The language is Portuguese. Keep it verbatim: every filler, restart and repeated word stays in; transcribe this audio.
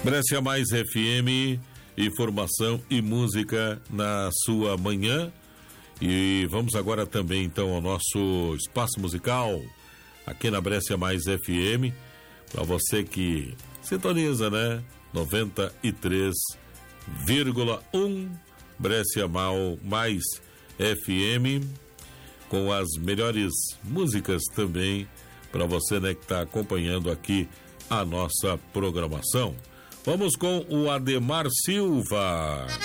Brescia Mais F M, informação e música na sua manhã. E vamos agora também então ao nosso espaço musical aqui na Brescia Mais F M, para você que sintoniza, né? noventa e três vírgula um Brescia Mais F M, com as melhores músicas também para você, né, que está acompanhando aqui a nossa programação. Vamos com o Ademar Silva.